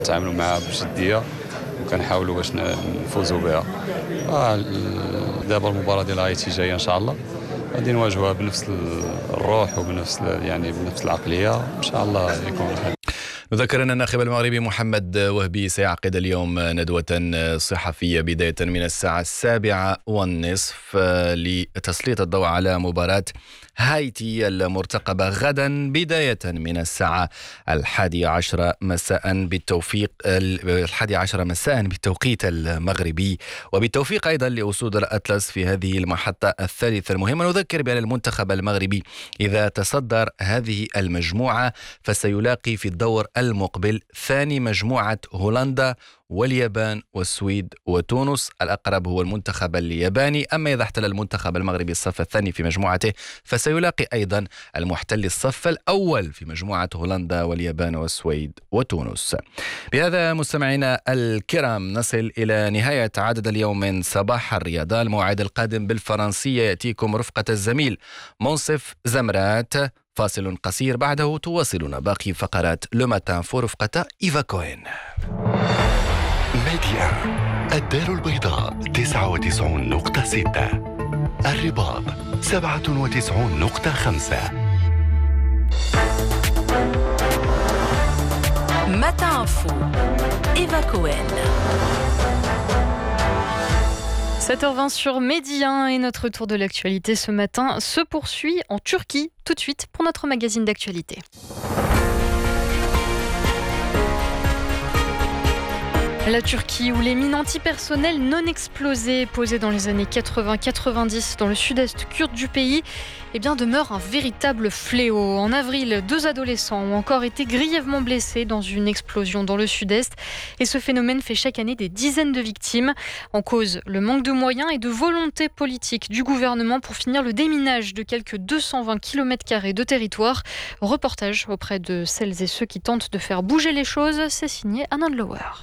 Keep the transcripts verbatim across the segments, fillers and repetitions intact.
نتعاملوا معها بجديه وكنحاولوا باش نفوزوا بها. آه دابا المباراه ديال هايتي جايه ان شاء الله غادي نواجهوها بنفس الروح وبنفس يعني بنفس العقليه ان شاء الله يكون خير. نذكر أن الناخب المغربي محمد وهبي سيعقد اليوم ندوة صحفية بداية من الساعة السابعة والنصف لتسليط الضوء على مباراة هايتي المرتقبة غدا بداية من الساعة الحادية عشرة مساء بالتوفيق الحادية عشرة مساء بالتوقيت المغربي، وبالتوفيق أيضا لأسود الأطلس في هذه المحطة الثالثة المهمة. نذكر بأن المنتخب المغربي إذا تصدر هذه المجموعة فسيلاقي في الدور المقبل ثاني مجموعة هولندا واليابان والسويد وتونس. الأقرب هو المنتخب الياباني، أما إذا احتل المنتخب المغربي الصف الثاني في مجموعته فسيلاقي أيضا المحتل الصف الأول في مجموعة هولندا واليابان والسويد وتونس. بهذا مستمعينا الكرام نصل إلى نهاية عدد اليوم من صباح الرياضة. الموعد القادم بالفرنسية يأتيكم رفقة الزميل منصف زمرات. فاصل قصير بعده تواصلون باقي فقرات لو ماتان فو رفقة إيفا كوين. ميديا الدار البيضاء تسعة وتسعين نقطة ستة، الرباط سبعة وتسعين نقطة خمسة. ماتان فو إيفا كوين. sept heures vingt sur Medi un et notre tour de l'actualité ce matin se poursuit en Turquie. Tout de suite pour notre magazine d'actualité. La Turquie, où les mines antipersonnelles non explosées posées dans les années quatre-vingts quatre-vingt-dix dans le sud-est kurde du pays eh bien, demeure un véritable fléau. En avril, deux adolescents ont encore été grièvement blessés dans une explosion dans le sud-est. Et ce phénomène fait chaque année des dizaines de victimes. En cause, le manque de moyens et de volonté politique du gouvernement pour finir le déminage de quelques deux cent vingt kilomètres carrés de territoire. Reportage auprès de celles et ceux qui tentent de faire bouger les choses. C'est signé Anand Lower.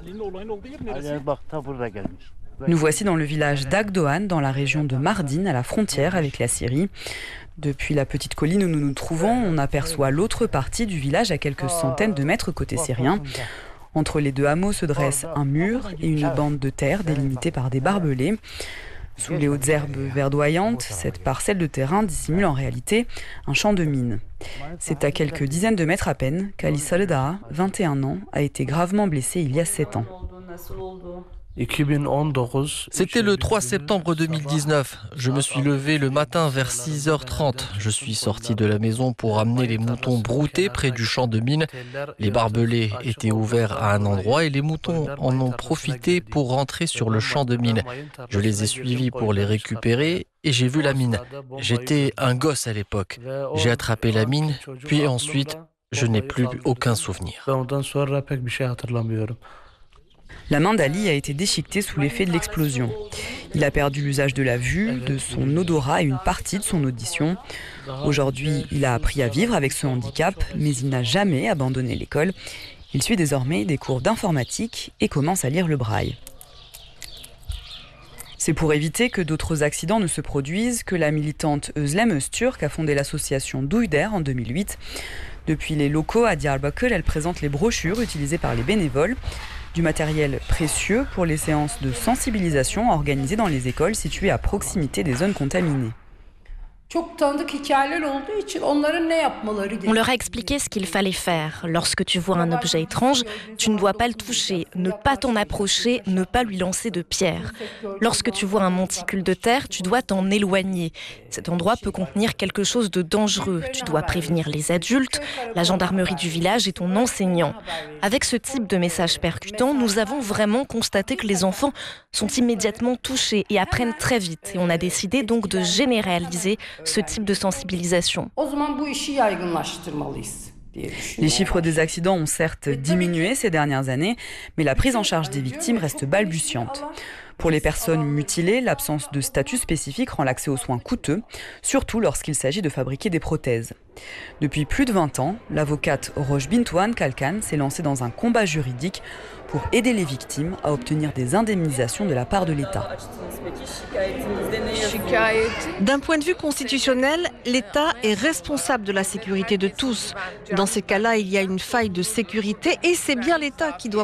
Nous voici dans le village d'Agdoğan, dans la région de Mardin, à la frontière avec la Syrie. Depuis la petite colline où nous nous trouvons, on aperçoit l'autre partie du village à quelques centaines de mètres côté syrien. Entre les deux hameaux se dresse un mur et une bande de terre délimitée par des barbelés. Sous les hautes herbes verdoyantes, cette parcelle de terrain dissimule en réalité un champ de mines. C'est à quelques dizaines de mètres à peine qu'Ali Saleh, vingt et un ans, a été gravement blessé il y a sept ans. C'était le trois septembre deux mille dix-neuf. Je me suis levé le matin vers six heures trente. Je suis sorti de la maison pour amener les moutons broutés près du champ de mines. Les barbelés étaient ouverts à un endroit et les moutons en ont profité pour rentrer sur le champ de mines. Je les ai suivis pour les récupérer et j'ai vu la mine. J'étais un gosse à l'époque. J'ai attrapé la mine, puis ensuite, je n'ai plus aucun souvenir. La main d'Ali a été déchiquetée sous l'effet de l'explosion. Il a perdu l'usage de la vue, de son odorat et une partie de son audition. Aujourd'hui, il a appris à vivre avec ce handicap, mais il n'a jamais abandonné l'école. Il suit désormais des cours d'informatique et commence à lire le braille. C'est pour éviter que d'autres accidents ne se produisent que la militante Özlem Öztürk a fondé l'association Duyder en deux mille huit. Depuis les locaux à Diyarbakır, elle présente les brochures utilisées par les bénévoles. Du matériel précieux pour les séances de sensibilisation organisées dans les écoles situées à proximité des zones contaminées. On leur a expliqué ce qu'il fallait faire. Lorsque tu vois un objet étrange, tu ne dois pas le toucher, ne pas t'en approcher, ne pas lui lancer de pierres. Lorsque tu vois un monticule de terre, tu dois t'en éloigner. Cet endroit peut contenir quelque chose de dangereux. Tu dois prévenir les adultes, la gendarmerie du village et ton enseignant. Avec ce type de message percutant, nous avons vraiment constaté que les enfants sont immédiatement touchés et apprennent très vite. Et on a décidé donc de généraliser ce type de sensibilisation. Les chiffres des accidents ont certes diminué ces dernières années, mais la prise en charge des victimes reste balbutiante. Pour les personnes mutilées, l'absence de statut spécifique rend l'accès aux soins coûteux, surtout lorsqu'il s'agit de fabriquer des prothèses. Depuis plus de vingt ans, l'avocate Roche Bintouane Kalkan s'est lancée dans un combat juridique pour aider les victimes à obtenir des indemnisations de la part de l'État. D'un point de vue constitutionnel, l'État est responsable de la sécurité de tous. Dans ces cas-là, il y a une faille de sécurité et c'est bien l'État qui doit